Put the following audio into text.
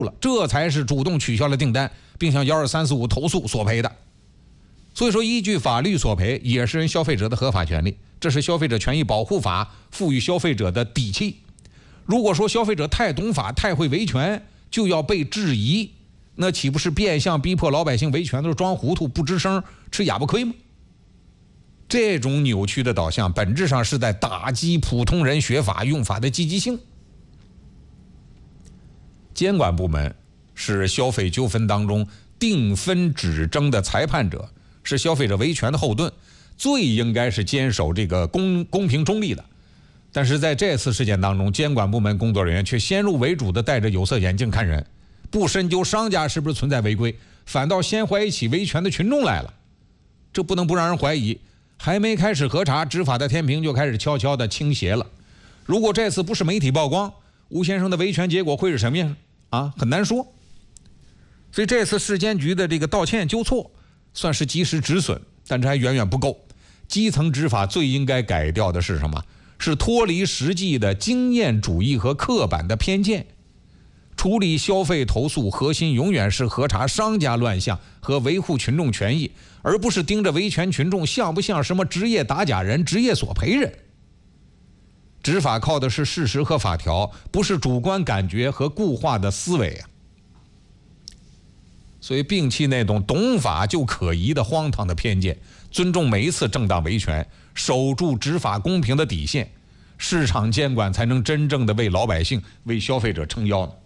了，这才是主动取消了订单，并向12345投诉索赔的。所以说，依据法律索赔也是人消费者的合法权利，这是消费者权益保护法赋予消费者的底气。如果说消费者太懂法、太会维权，就要被质疑，那岂不是变相逼迫老百姓维权都是装糊涂、不吱声、吃哑巴亏吗？这种扭曲的导向，本质上是在打击普通人学法用法的积极性。监管部门是消费纠纷当中定分指争的裁判者，是消费者维权的后盾，最应该是坚守这个公平中立的。但是在这次事件当中，监管部门工作人员却先入为主的戴着有色眼镜看人，不深究商家是不是存在违规，反倒先怀疑起维权的群众来了。这不能不让人怀疑，还没开始核查，执法的天平就开始悄悄地倾斜了。如果这次不是媒体曝光，吴先生的维权结果会是什么样啊？很难说。所以这次市监局的这个道歉纠错算是及时止损，但这还远远不够。基层执法最应该改掉的是什么？是脱离实际的经验主义和刻板的偏见。处理消费投诉核心永远是核查商家乱象和维护群众权益，而不是盯着维权群众像不像什么职业打假人、职业索赔人。执法靠的是事实和法条，不是主观感觉和固化的思维啊。所以摒弃那种懂法就可疑的荒唐的偏见，尊重每一次正当维权，守住执法公平的底线，市场监管才能真正的为老百姓、为消费者撑腰呢。